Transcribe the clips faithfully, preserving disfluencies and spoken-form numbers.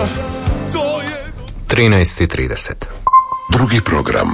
trinaest i trideset. Drugi program.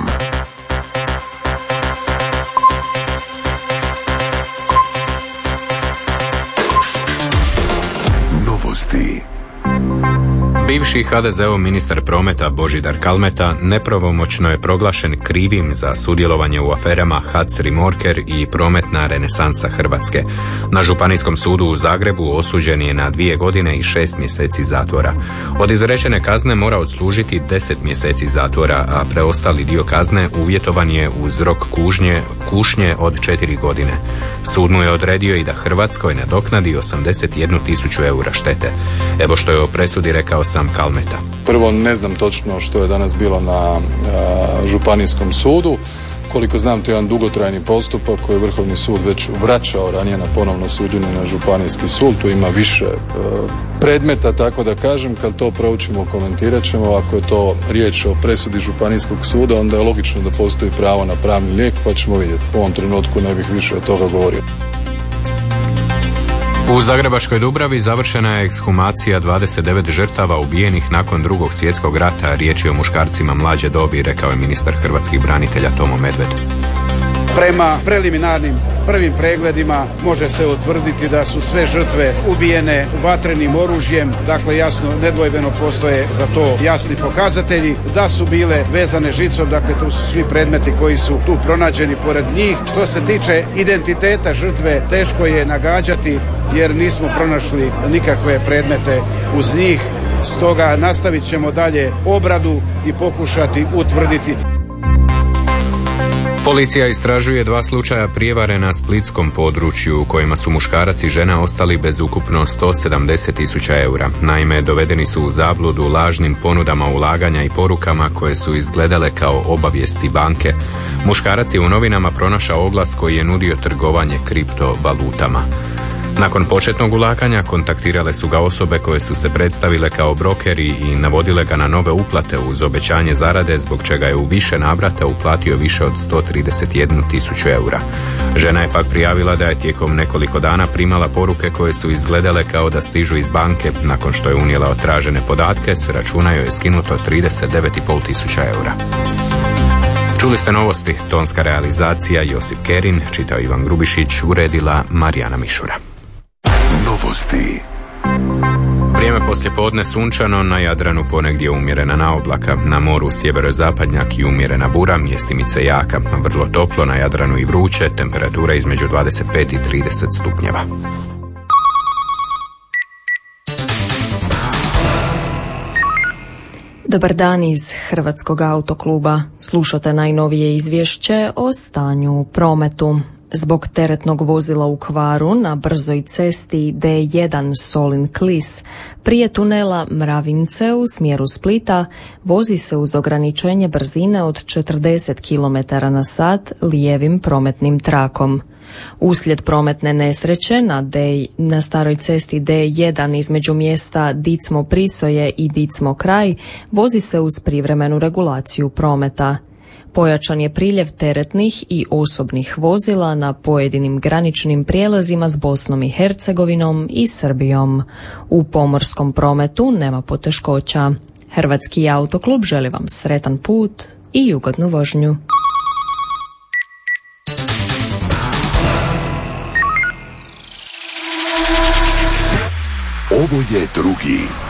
Novosti. Bivši ha de ze ov ministar prometa Božidar Kalmeta nepravomoćno je proglašen krivim za sudjelovanje u aferama H A C Remorker i Prometna renesansa Hrvatske. Na Županijskom sudu u Zagrebu osuđen je na dvije godine i šest mjeseci zatvora. Od izrečene kazne mora odslužiti deset mjeseci zatvora, a preostali dio kazne uvjetovan je uz rok kušnje, kušnje od četiri godine. Sud mu je odredio i da Hrvatskoj nadoknadi osamdeset jednu tisuću eura štete. Evo što je o presudi rekao sam Kalmeta. Prvo, ne znam točno što je danas bilo na a, Županijskom sudu. Koliko znam, to je jedan dugotrajni postupak koji je Vrhovni sud već vraćao ranije na ponovno suđenje na Županijski sud. Tu ima više e, predmeta, tako da kažem. Kad to proučimo, komentirat ćemo. Ako je to riječ o presudi Županijskog suda, onda je logično da postoji pravo na pravni lijek, pa ćemo vidjeti. U ovom trenutku ne bih više od toga govorio. U Zagrebačkoj Dubravi završena je ekshumacija dvadeset devet žrtava ubijenih nakon Drugog svjetskog rata. Riječ je o muškarcima mlađe dobi, rekao je ministar hrvatskih branitelja Tomo Medved. Prema preliminarnim prvim pregledima može se utvrditi da su sve žrtve ubijene vatrenim oružjem, dakle jasno, nedvojbeno postoje za to jasni pokazatelji, da su bile vezane žicom, dakle to su svi predmeti koji su tu pronađeni pored njih. Što se tiče identiteta žrtve, teško je nagađati jer nismo pronašli nikakve predmete uz njih, stoga nastavit ćemo dalje obradu i pokušati utvrditi. Policija istražuje dva slučaja prijevare na splitskom području u kojima su muškarac i žena ostali bez ukupno sto sedamdeset tisuća eura. Naime, dovedeni su u zabludu lažnim ponudama ulaganja i porukama koje su izgledale kao obavijesti banke. Muškarac je u novinama pronašao oglas koji je nudio trgovanje kriptovalutama. Nakon početnog ulaganja kontaktirale su ga osobe koje su se predstavile kao brokeri i navodile ga na nove uplate uz obećanje zarade, zbog čega je u više navrata uplatio više od sto trideset jednu tisuću eura. Žena je pak prijavila da je tijekom nekoliko dana primala poruke koje su izgledale kao da stižu iz banke. Nakon što je unijela tražene podatke, s računa joj je skinuto trideset devet i pol tisuća eura. Čuli ste novosti, tonska realizacija Josip Kerin, čitao Ivan Grubišić, uredila Marijana Mišura. Novosti. Vrijeme poslijepodne sunčano, na Jadranu ponegdje umjerena naoblaka, na moru sjeverozapadnjak i umjerena bura, mjestimice jaka, vrlo toplo na Jadranu i vruće, temperatura između dvadeset pet i trideset stupnjeva. Dobar dan iz Hrvatskog autokluba. Slušate najnovije izvješće o stanju u prometu. Zbog teretnog vozila u kvaru na brzoj cesti D jedan Solin-Klis prije tunela Mravince u smjeru Splita vozi se uz ograničenje brzine od četrdeset kilometara na sat lijevim prometnim trakom. Uslijed prometne nesreće na, D, na staroj cesti D jedan između mjesta Dicmo Prisoje i Dicmo Kraj vozi se uz privremenu regulaciju prometa. Pojačan je priljev teretnih i osobnih vozila na pojedinim graničnim prijelazima s Bosnom i Hercegovinom i Srbijom. U pomorskom prometu nema poteškoća. Hrvatski autoklub želi vam sretan put i ugodnu vožnju. Ovo je drugi